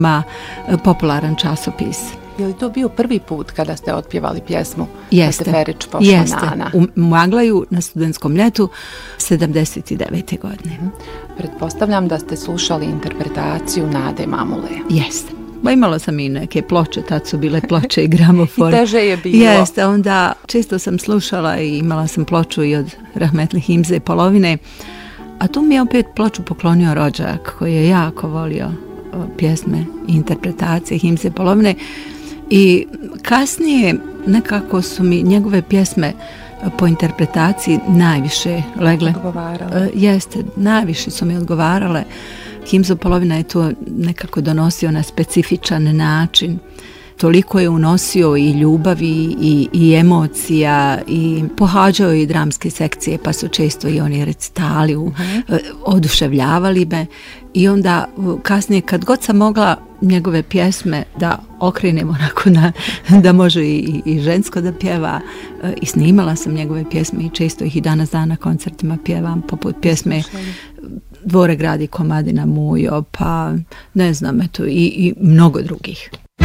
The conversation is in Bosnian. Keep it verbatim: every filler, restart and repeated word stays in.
Ma popularan časopis. Je li to bio prvi put kada ste otpjevali pjesmu Jeste, Teferić pošla jeste. Nana? U Maglaju na studentskom ljetu sedamdeset devete godine. Mm-hmm. Pretpostavljam da ste slušali interpretaciju Nade Mamule. Jeste. Ba imala sam i neke ploče, tad su bile ploče i gramofon. I teže je bilo. Jeste, onda često sam slušala i imala sam ploču i od Rahmetli Himze Polovine. A tu mi je opet ploču poklonio rođak koji je jako volio pjesme i interpretacije Himze Polovine. I kasnije nekako su mi njegove pjesme po interpretaciji najviše legle. Odgovarale. Jeste, najviše su mi odgovarale. Himzo Polovina je to nekako donosio na specifičan način. Toliko je unosio i ljubavi i, i emocija i pohađao i dramske sekcije, pa su često i oni recitali u, uh-huh. oduševljavali me. I onda kasnije kad god sam mogla njegove pjesme da okrenem onako na, da može i, i žensko da pjeva, i snimala sam njegove pjesme i često ih i danas dan na koncertima pjevam, poput pjesme Dvore gradi Komadina Mujo, pa ne znam, eto, i, i mnogo drugih.